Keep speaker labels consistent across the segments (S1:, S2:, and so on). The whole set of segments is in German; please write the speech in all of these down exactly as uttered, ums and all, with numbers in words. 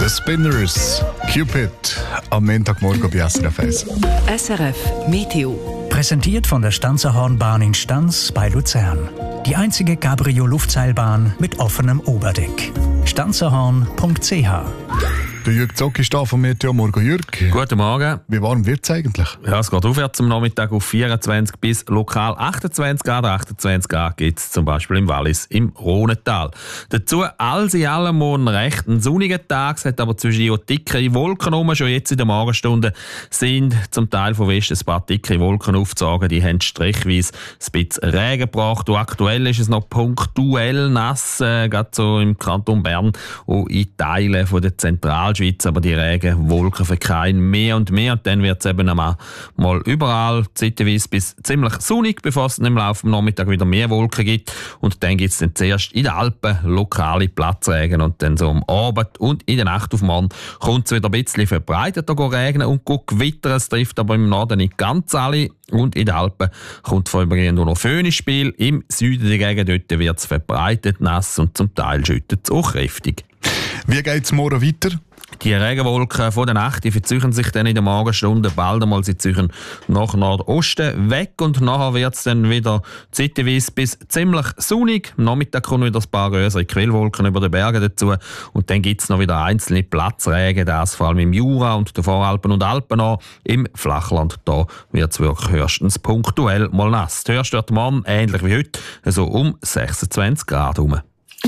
S1: The Spinners, Cupid, am Montagmorgen bei S R F eins.
S2: S R F Meteo.
S3: Präsentiert von der Stanzerhornbahn in Stanz bei Luzern. Die einzige Cabrio-Luftseilbahn mit offenem Oberdeck. stanzerhorn punkt c h.
S1: Der Jürg Zock ist da vom Meteo. Morgen, Jürg.
S4: Guten Morgen.
S1: Wie warm wird es eigentlich?
S4: Ja, es geht aufwärts am Nachmittag auf vierundzwanzig bis lokal achtundzwanzig Grad. achtundzwanzig Grad gibt es zum Beispiel im Wallis im Rhonental. Dazu alles in allem morgen recht ein sonniger Tag. Es hat aber zwischen auch dickere Wolken rum. Schon jetzt in der Morgenstunde sind zum Teil von Westen ein paar dicke Wolken aufgezogen. Die haben strichweise ein bisschen Regen gebracht. Und aktuell ist es noch punktuell nass, äh, gerade so im Kanton Bern und in Teilen von der Zentralschweiz. Aber die Regenwolken verkehren mehr und mehr. Und dann wird es eben mal, mal überall zeitweise bis ziemlich sonnig, bevor es im Laufe des Nachmittags wieder mehr Wolken gibt. Und dann gibt es dann zuerst in den Alpen lokale Platzregen. Und dann so am Abend und in der Nacht auf morgen kommt es wieder ein bisschen verbreiteter regnen und gewittern. Es trifft aber im Norden nicht ganz alle. Und in den Alpen kommt vorübergehend nur noch Föhn ins Spiel. Im Süden dagegen dort wird es verbreitet nass und zum Teil schüttet es auch kräftig.
S1: Wie geht es morgen weiter?
S4: Die Regenwolken von der Nacht die verzögern sich dann in der Morgenstunde bald einmal. Sie ziehen nach Nordosten weg und nachher wird es dann wieder zeitweise bis ziemlich sonnig. Am Nachmittag kommen wieder ein paar größere Quellwolken über den Bergen dazu und dann gibt es noch wieder einzelne Platzregen, das vor allem im Jura und den Voralpen und Alpen an. Im Flachland da wird es wirklich höchstens punktuell mal nass. Die höchste wird morgen ähnlich wie heute, also um sechsundzwanzig Grad herum.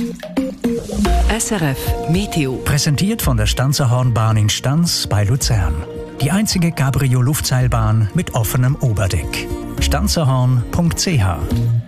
S2: S R F Meteo.
S3: Präsentiert von der Stanzerhornbahn in Stanz bei Luzern. Die einzige Cabrio-Luftseilbahn mit offenem Oberdeck. stanzerhorn punkt c h.